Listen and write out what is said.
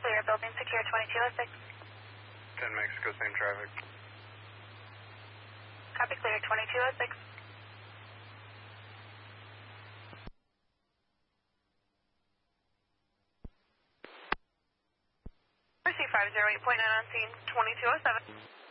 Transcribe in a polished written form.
clear, building secure 2206. 10 Mexico, same traffic. Copy clear 2206. Receive 508.9 on scene 2207.